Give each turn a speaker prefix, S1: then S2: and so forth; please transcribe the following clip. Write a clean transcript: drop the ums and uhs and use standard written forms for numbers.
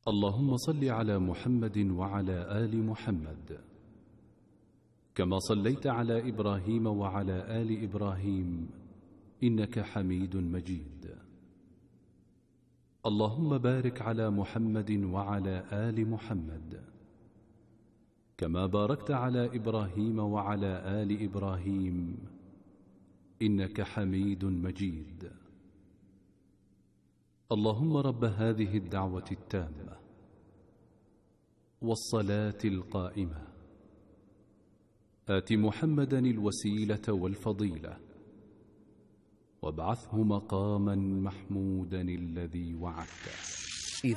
S1: اللهم صل على محمد وعلى آل محمد كما صليت على إبراهيم وعلى آل إبراهيم إنك حميد مجيد. اللهم بارك على محمد وعلى آل محمد كما باركت على إبراهيم وعلى آل إبراهيم إنك حميد مجيد. اللهم رب هذه الدعوة التامة والصلاة القائمة آت محمدا الوسيلة والفضيلة وابعثه مقاما محمودا الذي وعدته.